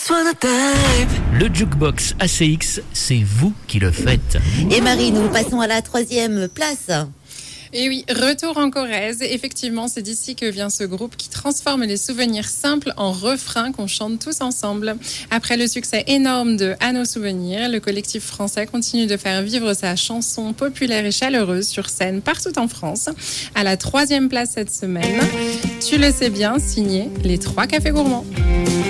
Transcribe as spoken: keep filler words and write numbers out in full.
Le Jukebox A C X, c'est vous qui le faites. Et Marie, nous passons à la troisième place. Et oui, retour en Corrèze. Effectivement, c'est d'ici que vient ce groupe qui transforme les souvenirs simples en refrains qu'on chante tous ensemble. Après le succès énorme de À nos souvenirs, le collectif français continue de faire vivre sa chanson populaire et chaleureuse sur scène partout en France. À la troisième place cette semaine, Tu le sais bien, signé Les Trois Cafés Gourmands.